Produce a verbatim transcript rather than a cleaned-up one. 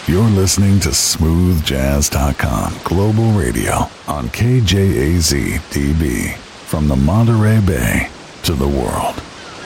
You're listening to smooth jazz dot com Global Radio on K J A Z T B. From the Monterey Bay to the world.